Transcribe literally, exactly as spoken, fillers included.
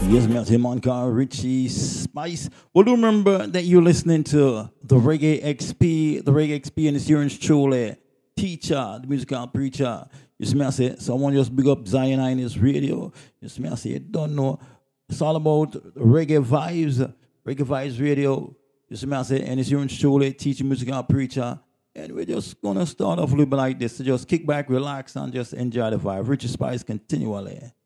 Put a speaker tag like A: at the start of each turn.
A: Yes, Melty Moncar, Richie Spice. Well, do remember that you're listening to the Reggae X P, the Reggae X P, and it's yours truly, teacher, the musical preacher. You smell say, someone just big up Zion Ines Radio. You smell say, you don't know. It's all about reggae vibes, reggae vibes radio. You smell say, and it's yours truly, teacher, musical preacher. And we're just gonna start off a little bit like this. So just kick back, relax, and just enjoy the vibe. Richie Spice continually.